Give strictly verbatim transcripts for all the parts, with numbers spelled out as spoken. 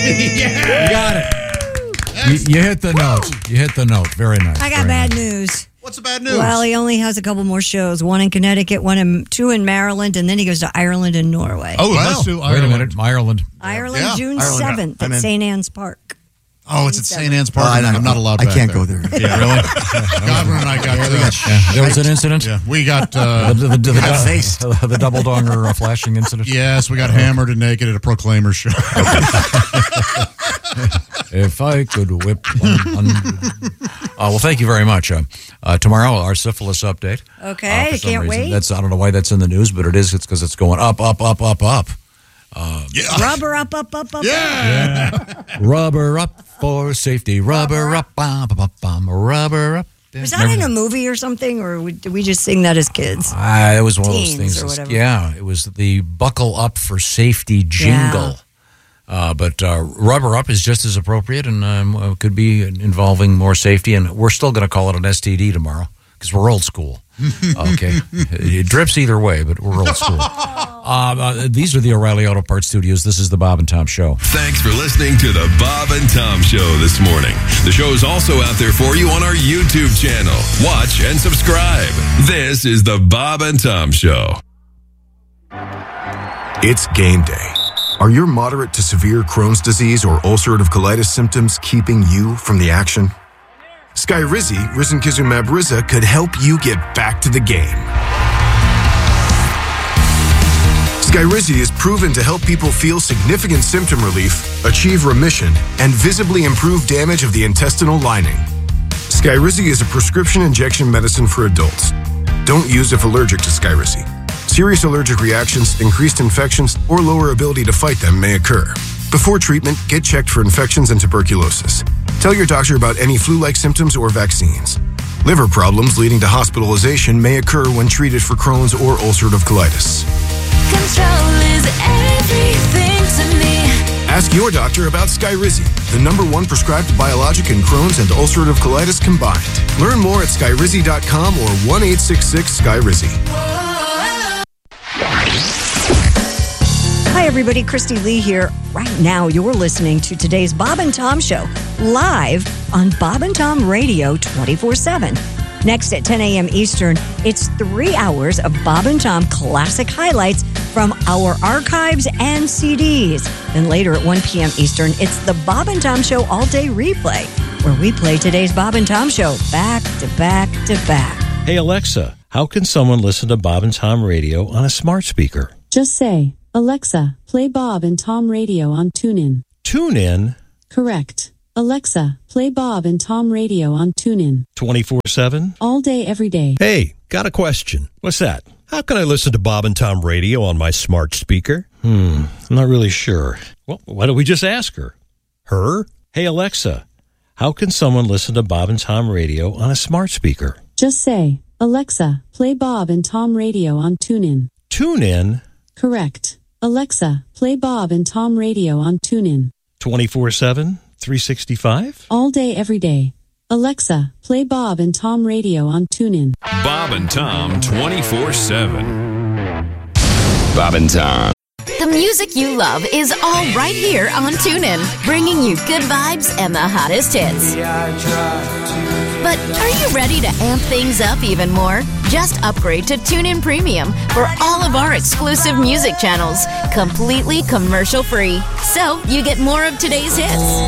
Yeah. You got it. You, you hit the note. You hit the note. Very nice. I got Very bad nice. news. What's the bad news? Well, he only has a couple more shows. One in Connecticut, one in two in Maryland, and then he goes to Ireland and Norway. Oh, Wow. let's do Wait Ireland. a minute. Ireland. Ireland, Yeah. June Ireland, yeah. seventh I'm at in. Saint Anne's Park. Oh, it's at Saint Anne's Park. Oh, I- I'm not allowed I back can't there. go there. Yeah, really? Godwin and I got... Uh, Yeah, there was an incident. yeah, we got... Uh, The, the, the, the, got faced. the, the double donger uh, flashing incident. yes, we got hammered and naked at a Proclaimer show. If I could whip one hundred. Uh, well, thank you very much. Uh, uh, tomorrow, our syphilis update. Okay, Uh, for some can't reason. wait. That's I don't know why that's in the news, but it is. It's because it's going up, up, up, up, up. yeah. Rubber up, up, up, up. Yeah. Rubber up for safety. Rubber up, bum, bum, bum, rubber up. Was that in a movie or something, or we- did we just sing that as kids? Ah, it was one of those Teens things. or whatever. Yeah, it was the buckle up for safety jingle. Yeah. Uh, but uh, rubber up is just as appropriate and um, uh, could be involving more safety. And we're still going to call it an S T D tomorrow because we're old school. Okay, it drips either way, but we're old school. Uh, uh, these are the O'Reilly Auto Parts Studios. This is the Bob and Tom Show. Thanks for listening to the Bob and Tom Show this morning. The show is also out there for you on our YouTube channel. Watch and subscribe. This is the Bob and Tom Show. It's game day. Are your moderate to severe Crohn's disease or ulcerative colitis symptoms keeping you from the action? Skyrizi, risankizumab Riza, could help you get back to the game. Skyrizi is proven to help people feel significant symptom relief, achieve remission, and visibly improve damage of the intestinal lining. Skyrizi is a prescription injection medicine for adults. Don't use if allergic to Skyrizi. Serious allergic reactions, increased infections, or lower ability to fight them may occur. Before treatment, get checked for infections and tuberculosis. Tell your doctor about any flu-like symptoms or vaccines. Liver problems leading to hospitalization may occur when treated for Crohn's or ulcerative colitis. Control is everything to me. Ask your doctor about Skyrizi, the number one prescribed biologic in Crohn's and ulcerative colitis combined. Learn more at skyrizi dot com or one eight six six Skyrizi. Hi, everybody. Christy Lee here. Right now, you're listening to today's Bob and Tom Show live on Bob and Tom Radio twenty-four seven. Next at ten a.m. Eastern, it's three hours of Bob and Tom classic highlights from our archives and C Ds. Then later at one p.m. Eastern, it's the Bob and Tom Show all-day replay, where we play today's Bob and Tom Show back to back to back. Hey, Alexa, how can someone listen to Bob and Tom Radio on a smart speaker? Just say, Alexa, play Bob and Tom Radio on TuneIn. TuneIn? Correct. Alexa, play Bob and Tom Radio on TuneIn. twenty-four seven? All day, every day. Hey, got a question. What's that? How can I listen to Bob and Tom Radio on my smart speaker? Hmm, I'm not really sure. Well, why don't we just ask her? Her? Hey, Alexa, how can someone listen to Bob and Tom Radio on a smart speaker? Just say, Alexa, play Bob and Tom Radio on TuneIn. TuneIn? Correct. Alexa, play Bob and Tom Radio on TuneIn. twenty-four seven? three sixty-five? All day, every day. Alexa, play Bob and Tom Radio on TuneIn. Bob and Tom twenty-four seven. Bob and Tom. The music you love is all right here on TuneIn, bringing you good vibes and the hottest hits. But are you ready to amp things up even more? Just upgrade to TuneIn Premium for all of our exclusive music channels, completely commercial-free. So you get more of today's hits,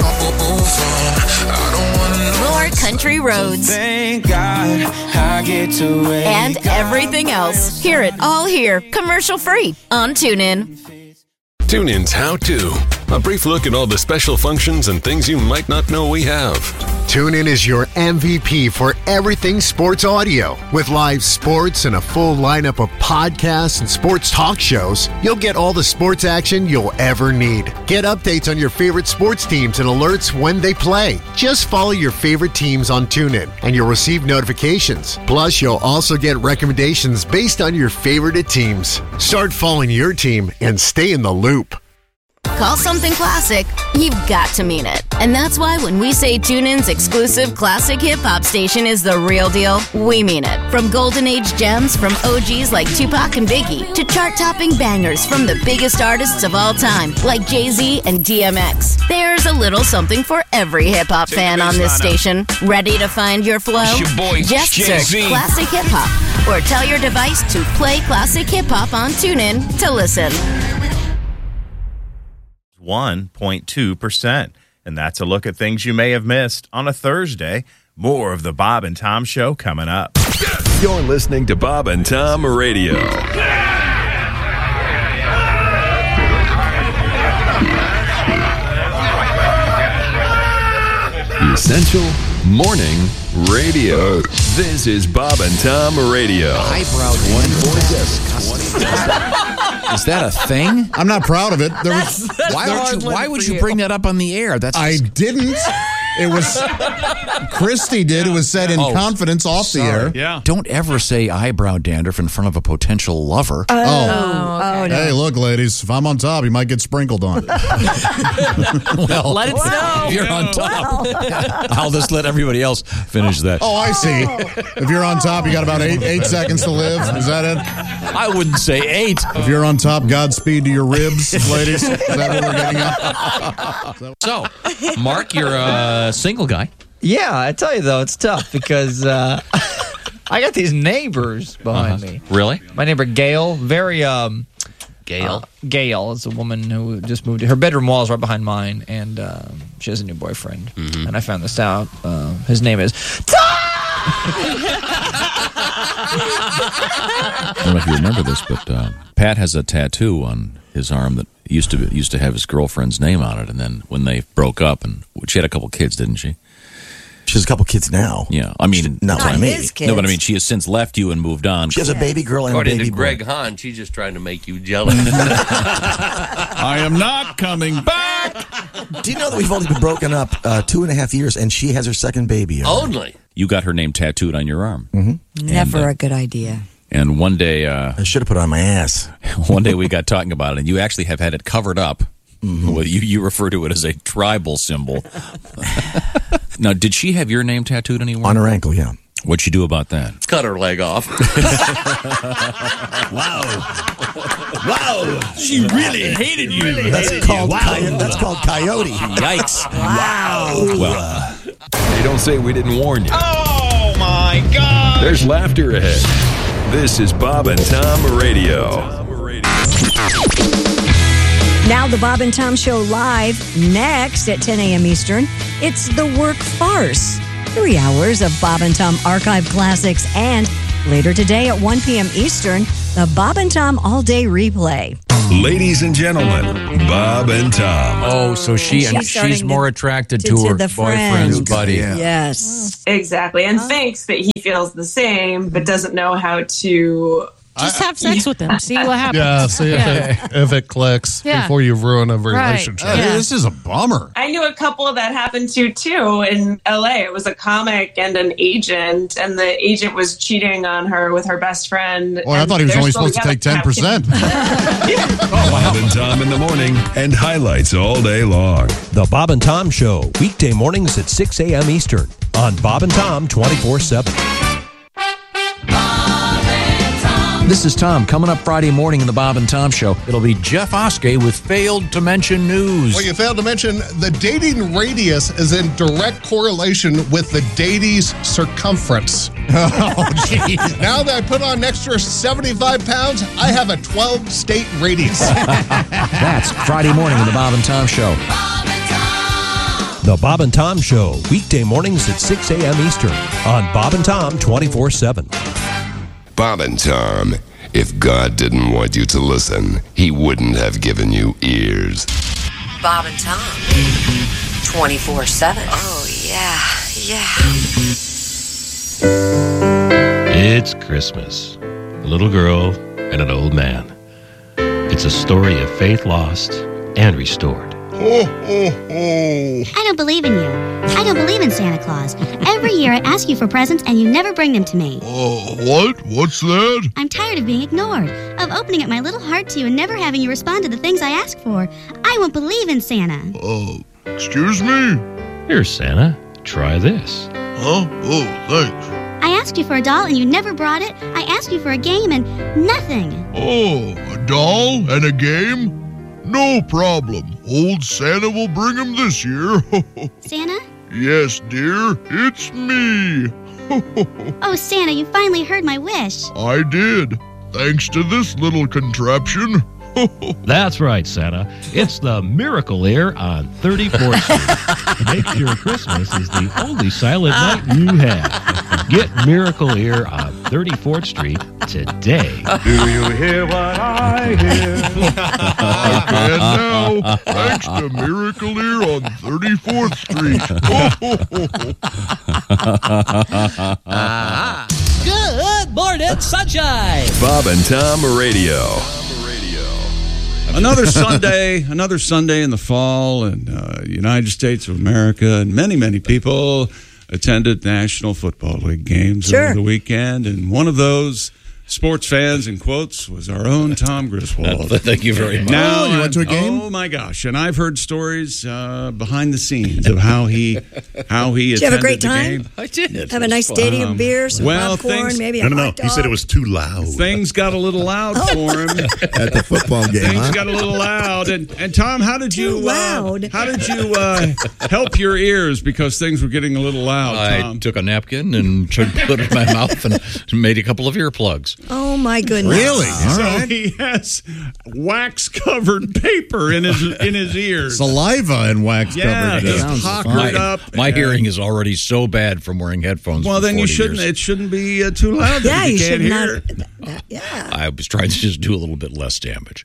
more country roads, Thank God I get to wake and everything else. Hear it all here, commercial-free on TuneIn. TuneIn's How To. A brief look at all the special functions and things you might not know we have. TuneIn is your M V P for everything sports audio. With live sports and a full lineup of podcasts and sports talk shows, you'll get all the sports action you'll ever need. Get updates on your favorite sports teams and alerts when they play. Just follow your favorite teams on TuneIn, and you'll receive notifications. Plus, you'll also get recommendations based on your favorite teams. Start following your team and stay in the loop. call something classic, you've got to mean it. And that's why when we say TuneIn's exclusive classic hip-hop station is the real deal, we mean it. From golden age gems from O Gs like Tupac and Biggie to chart-topping bangers from the biggest artists of all time like Jay-Z and D M X. There's a little something for every hip-hop fan on this station. Ready to find your flow? It's your boy, Just Jay-Z. search Classic Hip Hop or tell your device to play Classic Hip Hop on TuneIn to listen. one point two percent. And that's a look at things you may have missed on a Thursday. More of the Bob and Tom Show coming up. You're listening to Bob and Tom Radio. Essential Morning Radio. This is Bob and Tom Radio. Eyebrow Is that a thing? I'm not proud of it. There was, Why would you, why would you bring that up on the air? That's I didn't. It was Christy did. It was said in Oh, confidence off the air. Yeah. Don't ever say eyebrow dandruff in front of a potential lover. Oh, Oh, no. Hey, look, ladies. If I'm on top, you might get sprinkled on. Well, Let it snow. if you're on top, I'll just let everybody else finish that. Oh, I see. If you're on top, you got about eight eight seconds to live. Is that it? I wouldn't say eight. If you're on top, Godspeed to your ribs, ladies. Is that what we're getting at? So, Mark, you're a single guy. Yeah, I tell you though, it's tough because uh, I got these neighbors behind Uh-huh. me. Really? My neighbor Gail, very um, Gail. Uh, Gail is a woman who just moved. Her bedroom wall is right behind mine, and um, she has a new boyfriend. Mm-hmm. And I found this out. Uh, his name is I don't know if you remember this, but uh, Pat has a tattoo on his arm that used to used to have his girlfriend's name on it, and then when they broke up, and she had a couple kids, didn't she? She has a couple kids now. Yeah, I mean, not by me. No, but I mean, she has since left you and moved on. She has a baby girl and a According baby to boy. Greg Hahn, she's just trying to make you jealous. I am not coming back. Do you know that we've only been broken up uh, two and a half years, and she has her second baby? Only. You got her name tattooed on your arm. Mm-hmm. Never And, uh, a good idea. And one day, uh, I should have put it on my ass. one day we got talking about it, and you actually have had it covered up. Mm-hmm. Well, you, you refer to it as a tribal symbol. Now, did she have your name tattooed anywhere? On her ankle, yeah. What'd she do about that? Cut her leg off. Wow. Wow. She really hated you. Really that's, hated called you. Coyote. Wow. That's called coyote. Yikes. Wow. Well, uh, Hey, don't say we didn't warn you. Oh, my God. There's laughter ahead. This is Bob and Tom Radio. Now the Bob and Tom Show live next at ten a.m. Eastern. It's The Work Farce. Three hours of Bob and Tom archive classics, and later today at one p.m. Eastern, the Bob and Tom All Day Replay. Ladies and gentlemen, Bob and Tom. Oh, so she And and she's she's, starting more to- attracted to- to, to her the boyfriend's friend. buddy. Yes. Exactly. And thinks that he feels the same, but doesn't know how to. Just have sex with them. See what happens. Yeah, see if, Yeah. It, if it clicks Yeah. before you ruin a Right. relationship. Yeah. This is a bummer. I knew a couple that happened to too in L A. It was a comic and an agent, and the agent was cheating on her with her best friend. Well, I and thought he was they're only still supposed to take together. ten percent. Bob and Tom in the morning and highlights all day long. The Bob and Tom Show, weekday mornings at six a.m. Eastern on Bob and Tom twenty-four seven. This is Tom. Coming up Friday morning in the Bob and Tom Show, it'll be Jeff Oskey with Failed to Mention News. Well, you failed to mention the dating radius is in direct correlation with the datie's circumference. Oh, geez. Now that I put on an extra seventy-five pounds, I have a twelve-state radius. That's Friday morning in the Bob and Tom Show. The Bob and Tom Show, weekday mornings at six a.m. Eastern on Bob and Tom twenty-four seven. Bob and Tom, if God didn't want you to listen, he wouldn't have given you ears. Bob and Tom. twenty-four seven. Oh, yeah, yeah. It's Christmas. A little girl and an old man. It's a story of faith lost and restored. Ho, ho, ho. I don't believe in you. I don't believe in Santa Claus. Every year I ask you for presents and you never bring them to me. Oh, what? What's that? I'm tired of being ignored, of opening up my little heart to you and never having you respond to the things I ask for. I won't believe in Santa. Uh, excuse me? Here's Santa. Try this. Huh? Oh, thanks. I asked you for a doll and you never brought it. I asked you for a game and nothing. Oh, a doll and a game? No problem. Old Santa will bring him this year. Santa? Yes, dear. It's me. Oh, Santa, you finally heard my wish. I did. Thanks to this little contraption. That's right, Santa. It's the Miracle Ear on thirty-fourth Street. Make sure Christmas is the only silent night you have. Get Miracle Ear on thirty-fourth Street today. Do you hear what I hear? I can now, thanks to Miracle Ear on thirty-fourth Street. Good morning, sunshine. Bob and Tom Radio. Another Sunday, another Sunday in the fall in uh, United States of America, and many, many people attended National Football League games Sure. over the weekend, and one of those sports fans, in quotes, was our own Tom Griswold. Thank you very much. Now, Oh, you went to a game? Oh my gosh! And I've heard stories uh, behind the scenes of how he, how he Did you have a attended great the time? game. I did. Have a nice stadium Um, beer, some well, popcorn, things- maybe a No, no, hot no. dog. He said it was too loud. Things got a little loud for him. At the football game, Things huh? got a little loud, and and Tom, how did you Too loud. Uh, how did you uh, help your ears because things were getting a little loud? I Tom? took a napkin and tried to put it in my mouth and made a couple of earplugs. Oh, my goodness. Really? All so right. he has wax-covered paper in his in his ears. Saliva and wax Yeah, covered. just Sounds puckered fine. up. My and- hearing is already so bad from wearing headphones. Well, for then you forty shouldn't. years. It shouldn't be uh, too loud. Yeah, you, you can't should hear not. it. Yeah. I was trying to just do a little bit less damage.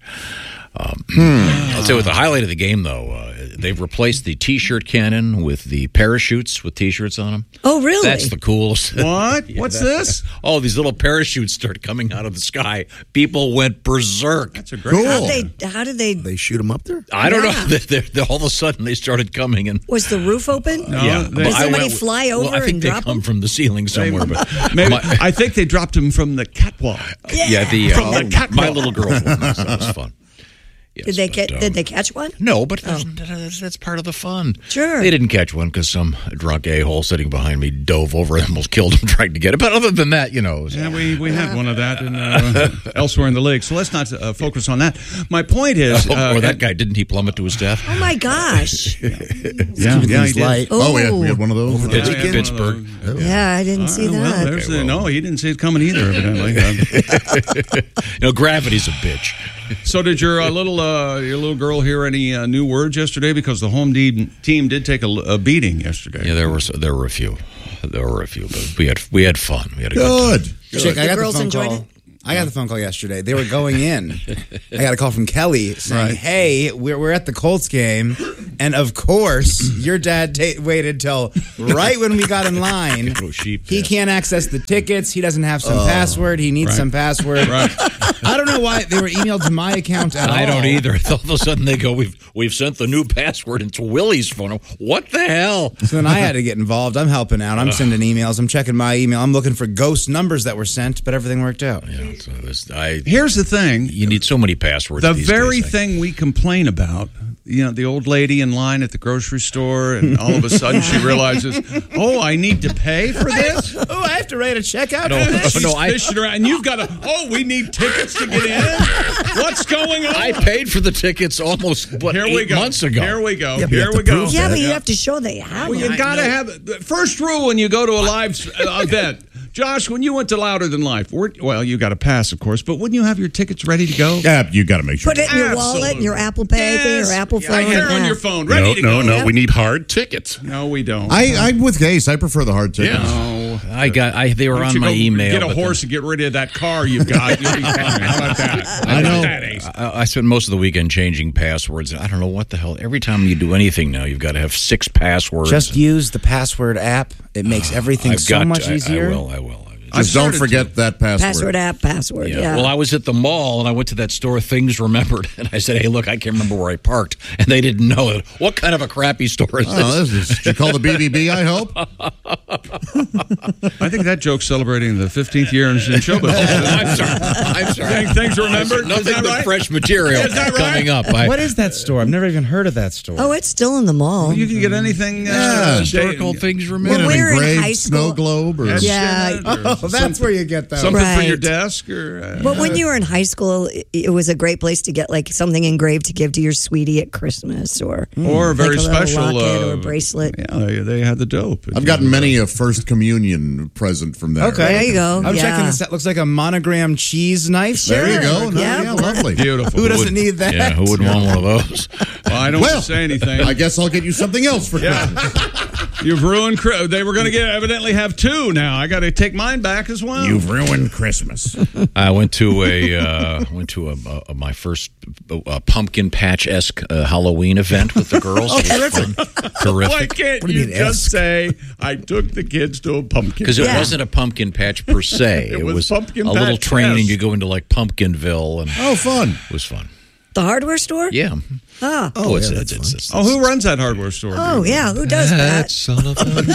Um, Hmm. I'll say with the highlight of the game, though, uh, they've replaced the T-shirt cannon with the parachutes with T-shirts on them. Oh, really? That's the coolest. What? Yeah, What's that- this? Oh, these little parachutes start coming out of the sky. People went berserk. That's a great. Cool. How'd they, how did they, They shoot him up there? I don't Yeah. know. They're, they're, all of a sudden, they started coming and. was the roof open? No, yeah, they- but Did I somebody went- fly over well, I think and they drop come them? from the ceiling somewhere, but Maybe, my- I think they dropped him from the catwalk. yeah, the, From uh, the catwalk. my little girl. That was fun. Yes, Did they but, get? um, Did they catch one? No, but that's, that's, that's part of the fun. Sure. They didn't catch one because some drunk a-hole sitting behind me dove over and almost killed him trying to get it. But other than that, you know. it was- Yeah, we, we had one of that in, uh, elsewhere in the league. So let's not uh, focus on that. My point is, uh, or that guy, didn't he plummet to his death? Oh my gosh! yeah, yeah, he did. light. Oh, yeah, we had one of those. Yeah, Pitts- he had one of Pittsburgh. those. Yeah, I didn't see Uh, well, that. there's Okay, the- well. no, he didn't see it coming either, evidently. Uh, You know, gravity's a bitch. so, did your uh, little uh, your little girl hear any uh, new words yesterday? Because the home de- team did take a, a beating yesterday. Yeah, there were there were a few. There were a few, but we had we had fun. We had a Good. good time. Chick, I The got girls the phone enjoyed call. it? I got the phone call yesterday. They were going in. I got a call from Kelly saying, Right. "Hey, we're we're at the Colts game, and of course, your dad ta- waited till right when we got in line. Oh, sheep, he yeah. can't access the tickets. He doesn't have some password. He needs right. some password. Right. I don't know why they were emailed to my account at all. I don't either. All of a sudden they go, we've we've sent the new password into Willie's phone. What the hell? So then I had to get involved. I'm helping out. I'm sending emails. I'm checking my email. I'm looking for ghost numbers that were sent, but everything worked out. Yeah, so this, I, Here's the thing. you need so many passwords. The these very days, I- thing we complain about, you know, the old lady in line at the grocery store, and all of a sudden she realizes, oh, I need to pay for this? Oh, I have to write a check out No, for this? She's no, I- fishing around, and you've got to, oh, we need tickets to get in? What's going on? I paid for the tickets almost what Here eight we go. months ago. Here we go. Yeah, but you Here have we to go. prove Yeah, but that. you have to show they have. Well, you one. got to have the first rule when you go to a live uh, event. Josh, when you went to Louder Than Life, were- well, you got a pass, of course, but wouldn't you have your tickets ready to go? Yeah, you got to make sure. Put it in your wallet, your Apple Pay thing, Yes. or Apple Yeah, phone. here on yeah. your phone, ready No, to no, go. no. We need hard tickets. No, we don't. I, I'm with Gase. I prefer the hard tickets. No. I got. I they were Why don't on you my go email. Get a but horse and get rid of that car you've got. You'll be fine. How about that? How I about know. that, Ace? then- I, I spent most of the weekend changing passwords. And I don't know what the hell. Every time you do anything now, you've got to have six passwords. Just use the password app. It makes everything I've so got much to, I- easier. I, will. I will. Just don't forget that password. Password app, password, yeah. Well, I was at the mall and I went to that store, Things Remembered, and I said, hey, look, I can't remember where I parked. And they didn't know it. What kind of a crappy store is Oh, this? this is, did you call the B B B, I hope? I think that joke's celebrating the fifteenth year in, in show business. I'm sorry. I'm sorry. Things, things remembered? Nothing Is that but right? fresh material Is that right? coming up. I, What is that store? I've never even heard of that store. Oh, it's still in the mall. Well, you can get anything. Yeah. Uh, Historical day- Things When Remembered. we were in Engraved high snow school. globe or Yeah. Oh, that's where you get that. Something for Right. your desk, or uh, But when you were in high school, it, it was a great place to get like something engraved to give to your sweetie at Christmas, or or a very like a little special locket uh, or a bracelet. Yeah, they, they had the dope. I've gotten many a first communion present from there. Okay, There you go. I'm Yeah. checking this out. Looks like a monogram cheese knife. There you go. No, Yeah. yeah, lovely. Beautiful. Who doesn't need that? Yeah, who wouldn't want one of those? Well, I don't Well, say anything. I guess I'll get you something else for Christmas. You've ruined. Chri- They were going to get evidently have two now. I got to take mine back as well. You've ruined Christmas. I went to a uh, went to a, a, my first uh, pumpkin patch esque uh, Halloween event with the girls. Oh, It was terrific. fun. Terrific. Why can't What do you you mean, just esque? say I took the kids to a pumpkin? Because it Yeah. wasn't a pumpkin patch per se. It It, was was, pumpkin a little patch, train, yes. and you go into like Pumpkinville, and Oh, fun. it was fun. The hardware store? Yeah. Ah. Oh, it's, yeah, it's, that's it's, it's, Oh, who runs that hardware store? Oh, dude? yeah. Who does that? Sullivan.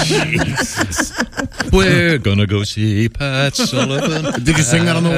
We're gonna go see Pat Sullivan. Did you sing that on the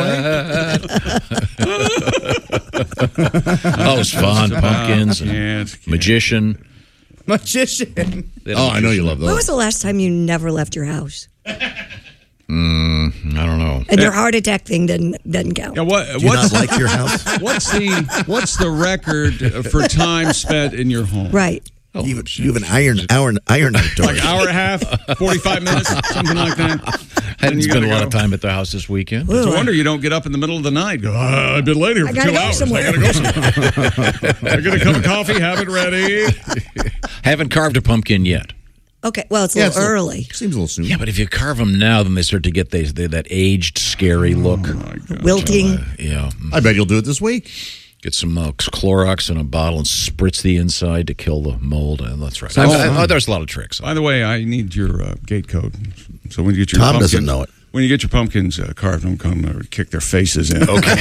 way? Oh, it was fun. Pumpkins, and Can't, can't. magician. Magician. They had a Oh, I know you magician. love When was those. the last time you never left your house? Mm, I don't know. And your heart attack thing doesn't doesn't count. Yeah, what, Do you what's, not like your house? what's the what's the record for time spent in your home? Right. Oh, you, you have an iron iron iron outdoor. Like hour and a half, forty-five minutes, something like that. I hadn't you spent a gotta lot go. of time at the house this weekend. It's a wonder you don't get up in the middle of the night. Go, uh, I've been late here I for gotta two go hours. somewhere. I gotta go somewhere. I get a cup of coffee, have it ready. Haven't carved a pumpkin yet. Okay. Well, it's a Yeah, little it's a- early. Seems a little soon. Yeah, but if you carve them now, then they start to get they, they, that aged, scary look. Wilting. Uh, yeah. I bet you'll do it this week. Get some uh, Clorox in a bottle and spritz the inside to kill the mold. And that's right. Sounds I- I- fun. oh, there's a lot of tricks. By the way, I need your uh, gate code. So when you get your Tom pumpkins, doesn't know it. When you get your pumpkins uh, carved, don't come or kick their faces in. Okay.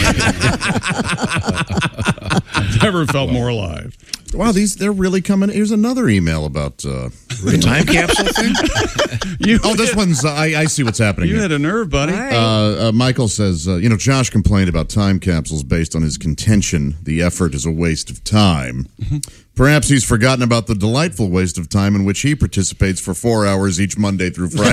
I've never felt more alive. Wow, these they're really coming. Here's another email about uh, The time capsule thing? You oh, this one's. Uh, I, I see what's happening. You here. had a nerve, buddy. All right. Uh, uh, Michael says, uh, you know, Josh complained about time capsules based on his contention the effort is a waste of time. Perhaps he's forgotten about the delightful waste of time in which he participates for four hours each Monday through Friday.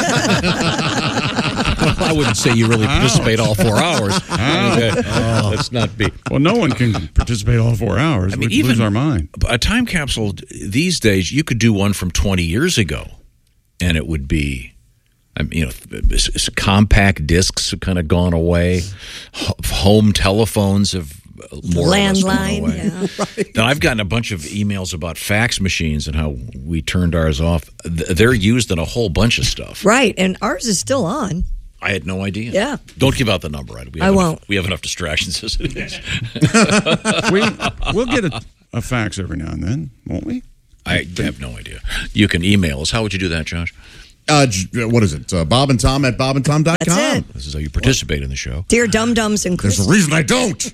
Well, I wouldn't say you really participate all four hours. Uh, Let's not be. Well, no one can participate all four hours. I mean, We'd even lose our mind. a time capsule these days, you could do one from twenty years ago, and it would be, I mean, you know, s- s- compact discs have kind of gone away. H- Home telephones have more or less gone Landline. away. Yeah. Now, I've gotten a bunch of emails about fax machines and how we turned ours off. Th- They're used in a whole bunch of stuff. Right. And ours is still on. I had no idea. Yeah. Don't give out the number. Right? We I have won't. Enough, we have enough distractions as it is. we, we'll get a, a fax every now and then, won't we? I have no idea. You can email us. How would you do that, Josh? uh, j- what is it? Uh, Bob and Tom at bob and tom dot com. That's it. This is how you participate in the show. Dear Dum Dums and There's Chris. a reason I don't.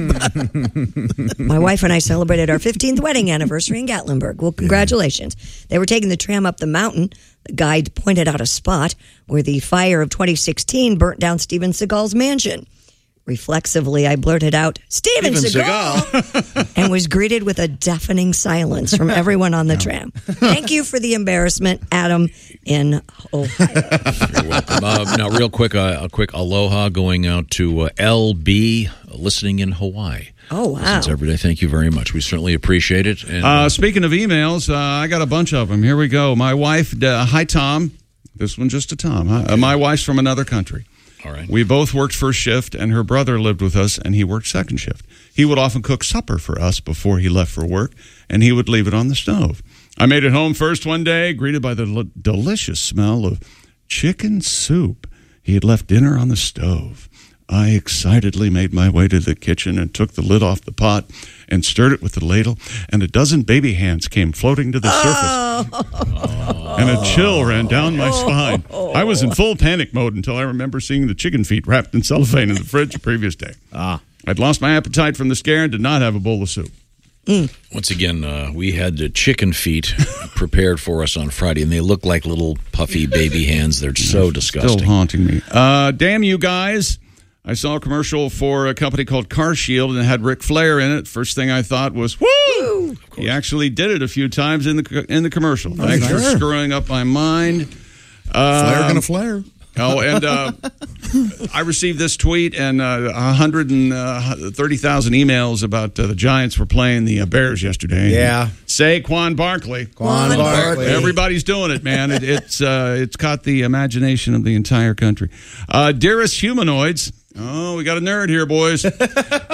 My wife and I celebrated our fifteenth wedding anniversary in Gatlinburg. Well, congratulations. They were taking the tram up the mountain. The guide pointed out a spot where the fire of twenty sixteen burnt down Steven Seagal's mansion. Reflexively, I blurted out, Steven, Steven Seagal, and was greeted with a deafening silence from everyone on the tram. Thank you for the embarrassment, Adam in Ohio. You're welcome. Uh, now, real quick, uh, a quick aloha going out to uh, L B listening in Hawaii. Oh, wow. Listens every day. Thank you very much. We certainly appreciate it. And, Uh, speaking of emails, uh, I got a bunch of them. Here we go. My wife, uh, hi, Tom. This one just to Tom. Huh? Uh, my wife's from another country. All right. We both worked first shift, and her brother lived with us, and he worked second shift. He would often cook supper for us before he left for work, and he would leave it on the stove. I made it home first one day, greeted by the l- delicious smell of chicken soup. He had left dinner on the stove. I excitedly made my way to the kitchen and took the lid off the pot and stirred it with the ladle, and a dozen baby hands came floating to the surface. and a chill ran down my spine. I was in full panic mode until I remember seeing the chicken feet wrapped in cellophane in the fridge the previous day. Ah. I'd lost my appetite from the scare and did not have a bowl of soup. Mm. Once again, uh, we had the chicken feet prepared for us on Friday, and they look like little puffy baby hands. They're so disgusting. Still haunting me. Uh, damn you guys. I saw a commercial for a company called Car Shield, and it had Ric Flair in it. First thing I thought was, woo! He actually did it a few times in the in the commercial. Oh, Thanks sure. for screwing up my mind. Um, Flair gonna flare. Oh, and uh, I received this tweet and uh, one hundred thirty thousand emails about uh, the Giants were playing the uh, Bears yesterday. Yeah. Saquon Barkley. Quan Barkley. Everybody's doing it, man. It, it's uh, it's caught the imagination of the entire country. Uh, dearest humanoids. Oh, we got a nerd here, boys. Uh,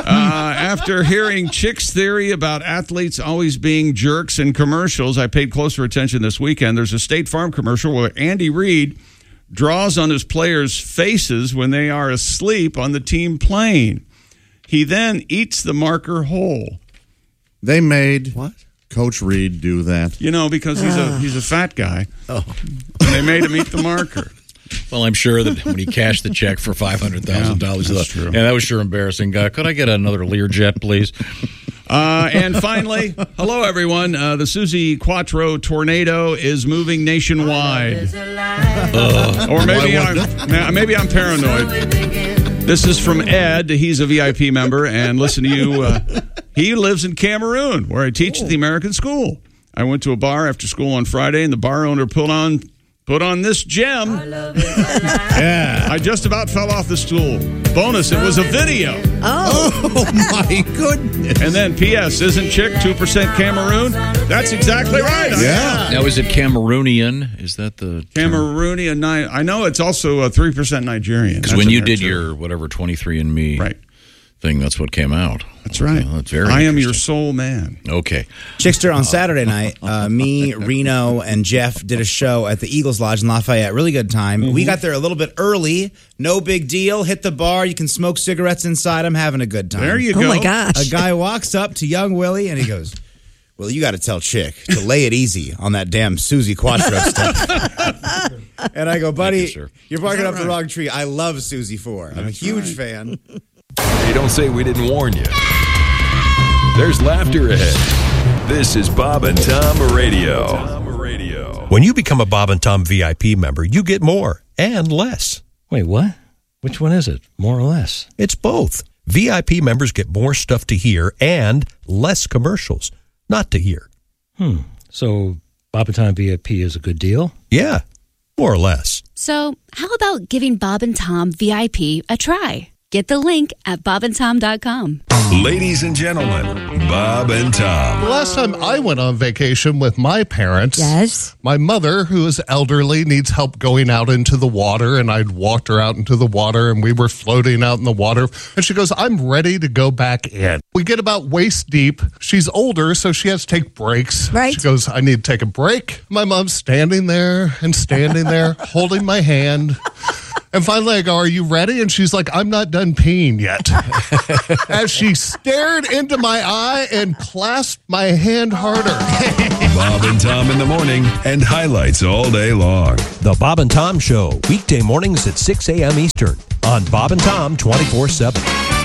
after hearing Chick's theory about athletes always being jerks in commercials, I paid closer attention this weekend. There's a State Farm commercial where Andy Reid draws on his players' faces when they are asleep on the team plane. He then eats the marker whole. They made what? Coach Reid do that. You know, because he's a he's a fat guy. Oh. And they made him eat the marker. Well, I'm sure that when he cashed the check for five hundred thousand Yeah, dollars, that's he thought, true. yeah, that was sure embarrassing. Uh, could I get another Learjet, please? Uh, and finally, hello, everyone. Uh, the Susie Quattro tornado is moving nationwide. Uh, or maybe I'm, maybe I'm paranoid. This is from Ed. He's a V I P member. And listen to you. Uh, he lives in Cameroon, where I teach at the American School. I went to a bar after school on Friday, and the bar owner put on put on this gem. Yeah. I just about fell off the stool. Bonus, it was a video. Oh. Oh, my goodness. And then P S Isn't Chick two percent Cameroon? That's exactly right. Yeah. Now, is it Cameroonian? Is that the Cameroonian. I know it's also a three percent Nigerian. Because when you did your whatever twenty-three and me right. thing, that's what came out. That's right. Well, that's very I am your soul man. Okay. Chickster, on Saturday night, uh, me, Reno, and Jeff did a show at the Eagles Lodge in Lafayette. Really good time. Mm-hmm. We got there a little bit early. No big deal. Hit the bar. You can smoke cigarettes inside. I'm having a good time. There you Oh, go. my gosh. A guy walks up to young Willie and he goes, well, you got to tell Chick to lay it easy on that damn Susie Quattro stuff. And I go, buddy, you, sir. you're barking Is up that the right? wrong tree. I love Susie four. I'm a That's huge right. fan. Hey, don't say we didn't warn you. There's laughter ahead. This is Bob and Tom Radio. When you become a Bob and Tom V I P member, you get more and less. Wait, what? Which one is it? More or less? It's both. V I P members get more stuff to hear and less commercials not to hear. Hmm. So Bob and Tom V I P is a good deal? Yeah, more or less. So, how about giving Bob and Tom V I P a try? Get the link at bob and tom dot com. Ladies and gentlemen, Bob and Tom. The last time I went on vacation with my parents, Yes. my mother, who is elderly, needs help going out into the water, and I'd walked her out into the water, and we were floating out in the water, and she goes, I'm ready to go back in. We get about waist deep. She's older, so she has to take breaks. Right. She goes, I need to take a break. My mom's standing there and standing there, holding my hand. And finally, I go, are you ready? And she's like, I'm not done peeing yet. As she stared into my eye and clasped my hand harder. Bob and Tom in the morning and highlights all day long. The Bob and Tom Show, weekday mornings at six a.m. Eastern on Bob and Tom twenty-four seven.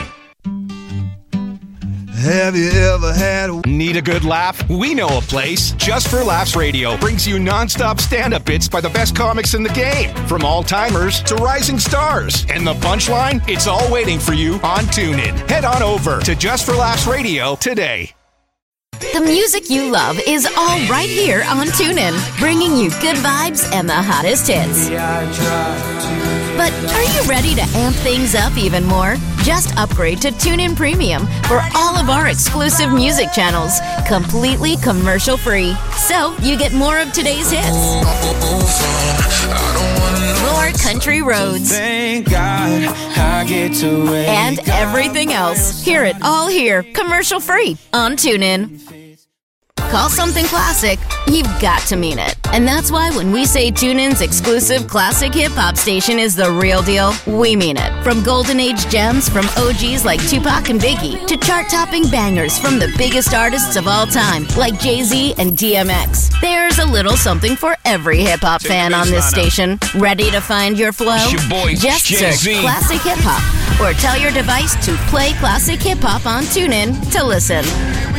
Have you ever had a... Need a good laugh? We know a place. Just for Laughs Radio brings you nonstop stand-up bits by the best comics in the game. From all-timers to rising stars. And the punchline? It's all waiting for you on TuneIn. Head on over to Just for Laughs Radio today. The music you love is all right here on TuneIn, bringing you good vibes and the hottest hits. But are you ready to amp things up even more? Just upgrade to TuneIn Premium for all of our exclusive music channels, completely commercial-free. So you get more of today's hits. More country roads. Thank God I get to wake And everything else. Hear it all here, commercial-free on TuneIn. call something classic, you've got to mean it. And that's why when we say TuneIn's exclusive classic hip-hop station is the real deal, we mean it. From golden age gems from O Gs like Tupac and Biggie to chart-topping bangers from the biggest artists of all time like Jay-Z and D M X. There's a little something for every hip-hop fan on this station. Ready to find your flow? It's your boy, Just Jay-Z. search Classic Hip Hop or tell your device to play Classic Hip Hop on TuneIn to listen.